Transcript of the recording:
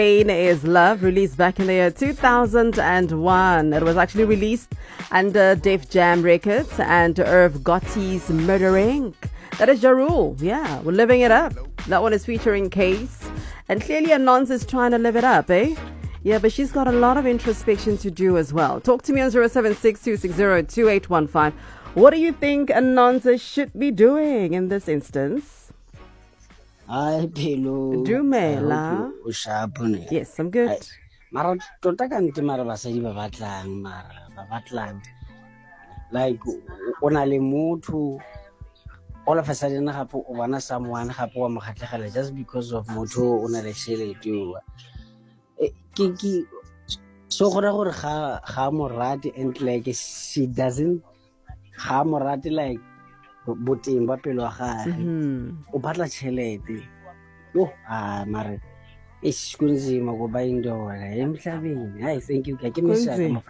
Pain is Love, released back in the year 2001. It was actually released under Def Jam Records and Irv Gotti's Murder Inc. That is Ja Rule. Yeah, we're living it up. That one is featuring Case. And clearly Anons is trying to live it up, eh? Yeah, but she's got a lot of introspection to do as well. Talk to me on 0762602815. What do you think Anonza should be doing in this instance? Hi, Pelo. Dumela. Yes, I'm good. Mara tota ka nte mara basadi ba batlang. Like ona le motho all of a sudden gape o bona someone gape wa mogatlegela just because of motho o na le shelete. Ki so gora gore ga morati and like she doesn't ga morati like boteng ba pelo ga gagwe o batla chelete mare kunzima kuba indoda emhlabeni hayi thank you ke